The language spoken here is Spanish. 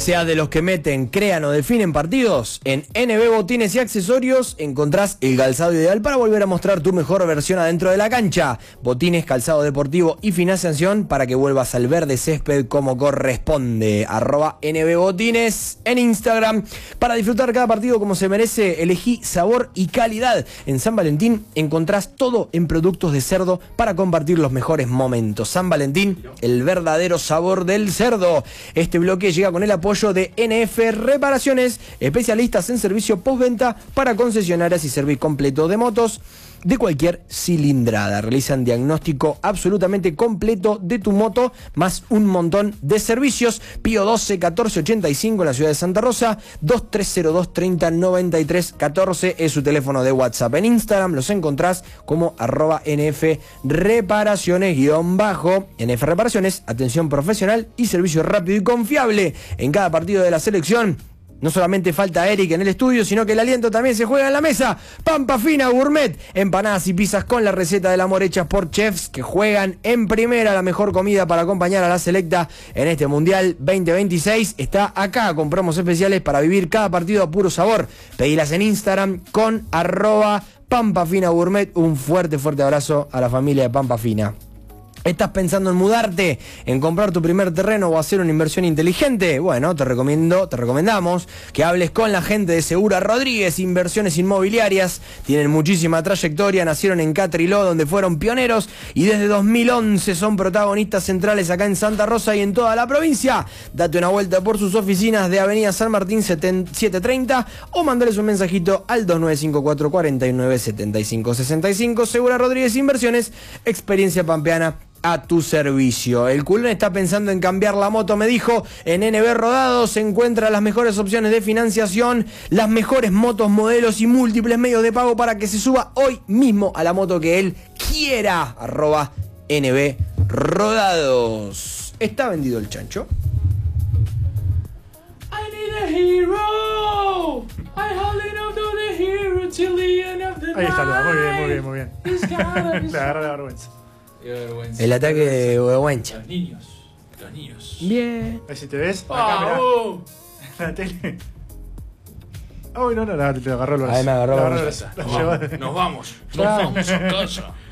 Seas de los que meten, crean o definen partidos, en NB Botines y Accesorios encontrás el calzado ideal para volver a mostrar tu mejor versión adentro de la cancha. Botines, calzado deportivo y financiación para que vuelvas al verde césped como corresponde. @NB Botines en Instagram. Para disfrutar cada partido como se merece, elegí sabor y calidad. En San Valentín encontrás todo en productos de cerdo para compartir los mejores momentos. San Valentín, el verdadero sabor del cerdo. Este bloque llega con el apoyo de NF Reparaciones, especialistas en servicio postventa para concesionarias y servicio completo de motos de cualquier cilindrada. Realizan diagnóstico absolutamente completo de tu moto, más un montón de servicios. Pío 12 1485 en la ciudad de Santa Rosa. 2302 30 93 14 es su teléfono de WhatsApp. En Instagram los encontrás como @NF Reparaciones _ NF Reparaciones, atención profesional y servicio rápido y confiable. En cada partido de la selección no solamente falta Eric en el estudio, sino que el aliento también se juega en la mesa. Pampa Fina Gourmet, empanadas y pizzas con la receta del amor hechas por chefs que juegan en primera. La mejor comida para acompañar a la selecta en este Mundial 2026 está acá, con promos especiales para vivir cada partido a puro sabor. Pedilas en Instagram con @Pampa Fina Gourmet. Un fuerte abrazo a la familia de Pampa Fina. ¿Estás pensando en mudarte, en comprar tu primer terreno o hacer una inversión inteligente? Bueno, te recomendamos que hables con la gente de Segura Rodríguez Inversiones Inmobiliarias. Tienen muchísima trayectoria, nacieron en Catriló, donde fueron pioneros, y desde 2011 son protagonistas centrales acá en Santa Rosa y en toda la provincia. Date una vuelta por sus oficinas de Avenida San Martín 730 o mandales un mensajito al 2954 49 75 65. Segura Rodríguez Inversiones, experiencia pampeana a tu servicio. El culón está pensando en cambiar la moto, me dijo. En NB Rodados se encuentran las mejores opciones de financiación, las mejores motos, modelos y múltiples medios de pago para que se suba hoy mismo a la moto que él quiera. @NB Rodados. ¿Está vendido el chancho? I need a hero. I holding on to the hero till the end of the night. Ahí está, muy bien. Le agarra la vergüenza. El ataque de Huehuencha. Los niños. Bien. Ahí si te ves, acá mirá. La tele. Uy, no, te agarró el brazo. Ahí me agarró el brazo. Nos vamos a casa.